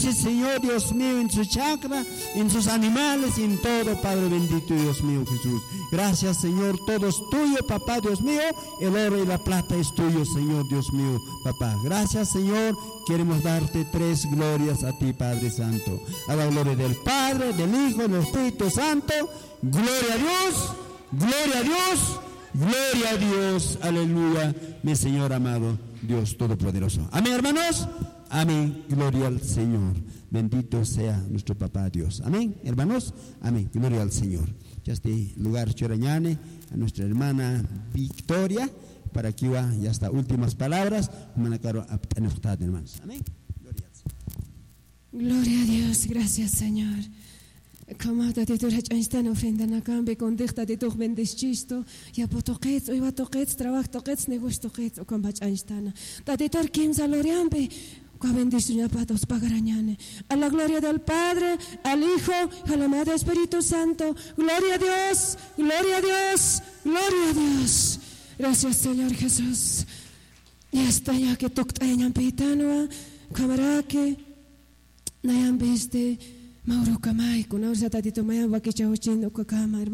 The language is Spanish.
bendice, Señor Dios mío, en su chakra, en sus animales y en todo, Padre bendito, Dios mío Jesús. Gracias, Señor, todo es tuyo, papá Dios mío. El oro y la plata es tuyo, Señor Dios mío, papá. Gracias, Señor. Queremos darte 3 glorias a ti, Padre Santo. A la gloria del Padre, del Hijo, del Espíritu Santo. Gloria a Dios, gloria a Dios, gloria a Dios. Aleluya, mi Señor amado, Dios Todopoderoso. Amén, hermanos. Amén, gloria al Señor. Bendito sea nuestro papá Dios. Amén, hermanos. Amén, gloria al Señor. Ya este lugar chorañane, a nuestra hermana Victoria, para que ya está últimas palabras. Hermanos. Amén. Gloria a Dios, gracias Señor. Como tatitur hachainstan ofrenda na cambe con dicta de toch bendischisto ya potoquets oiva toquets trabajo toquets negocio toquets o con hachainstan tatitar kim saloriambe con bendición patos pagarañane a la gloria del Padre, al Hijo, al amado Espíritu Santo. Gloria a Dios, gloria a Dios, gloria a Dios. Gracias Señor Jesús. Ya está ya que toctayan pitanoa cámara que nayan viste Mauro Kamay, con ahora tatito mayan vaquichao chindo con cama, hermano.